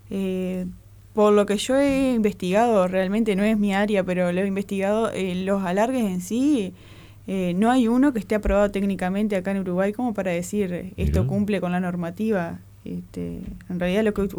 Por lo que yo he investigado, realmente no es mi área, pero lo he investigado, los alargues en sí, no hay uno que esté aprobado técnicamente acá en Uruguay como para decir esto Mira. cumple con la normativa. En realidad lo que